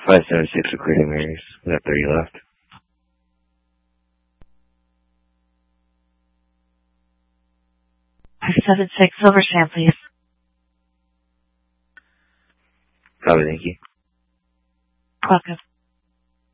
576 recording Marys. We got 30 left. 576 Silverstrand, please. Copy, thank you. Welcome.